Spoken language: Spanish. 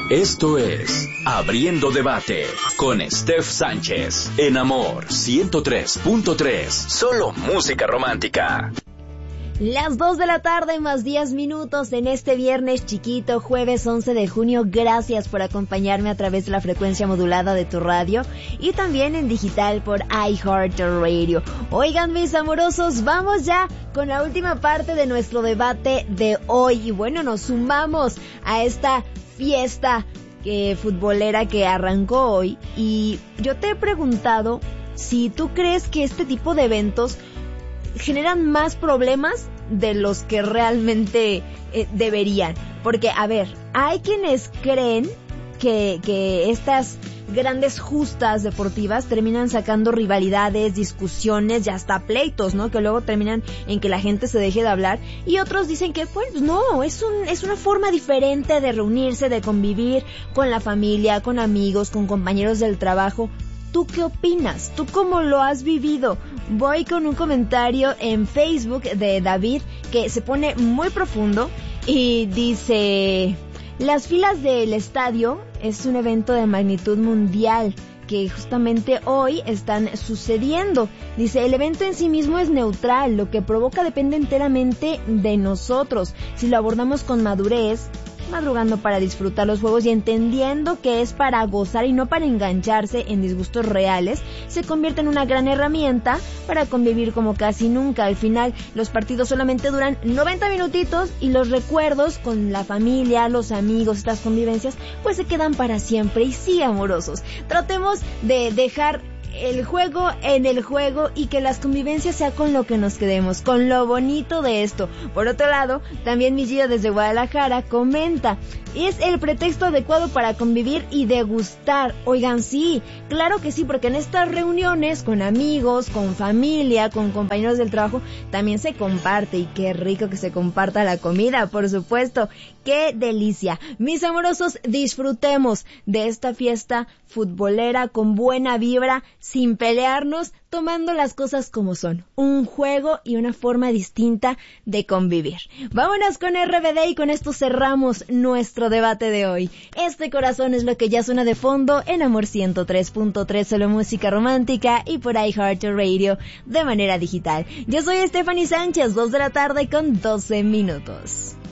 Esto es Abriendo Debate con Steph Sánchez en Amor 103.3. Solo música romántica. Las 2 de la tarde más 10 minutos en este viernes chiquito, jueves 11 de junio. Gracias por acompañarme a través de la frecuencia modulada de tu radio y también en digital por iHeartRadio. Oigan, mis amorosos, vamos ya con la última parte de nuestro debate de hoy. Y bueno, nos sumamos a esta fiesta futbolera que arrancó hoy. Y yo te he preguntado si tú crees que este tipo de eventos generan más problemas de los que realmente deberían. Porque, a ver, hay quienes creen que estas grandes justas deportivas terminan sacando rivalidades, discusiones y hasta pleitos, ¿no? Que luego terminan en que la gente se deje de hablar. Y otros dicen que, pues, no, es una forma diferente de reunirse, de convivir con la familia, con amigos, con compañeros del trabajo. ¿Tú qué opinas? ¿Tú cómo lo has vivido? Voy con un comentario en Facebook de David que se pone muy profundo y dice: las filas del estadio es un evento de magnitud mundial que justamente hoy están sucediendo. Dice, el evento en sí mismo es neutral, lo que provoca depende enteramente de nosotros. Si lo abordamos con madurez, madrugando para disfrutar los juegos y entendiendo que es para gozar y no para engancharse en disgustos reales, se convierte en una gran herramienta para convivir como casi nunca. Al final, los partidos solamente duran 90 minutitos y los recuerdos con la familia, los amigos, estas convivencias, pues se quedan para siempre. Y sí, amorosos, tratemos de dejar el juego en el juego y que las convivencias sea con lo que nos quedemos, con lo bonito de esto. Por otro lado, también mi Gio desde Guadalajara comenta: es el pretexto adecuado para convivir y degustar. Oigan, sí, claro que sí, porque en estas reuniones con amigos, con familia, con compañeros del trabajo, también se comparte, y qué rico que se comparta la comida, por supuesto. ¡Qué delicia! Mis amorosos, disfrutemos de esta fiesta futbolera con buena vibra, sin pelearnos, tomando las cosas como son, un juego y una forma distinta de convivir. Vámonos con RBD y con esto cerramos nuestro debate de hoy. Este corazón es lo que ya suena de fondo en Amor 103.3, solo música romántica, y por iHeartRadio de manera digital. Yo soy Stephanie Sánchez, 2 de la tarde con 12 minutos.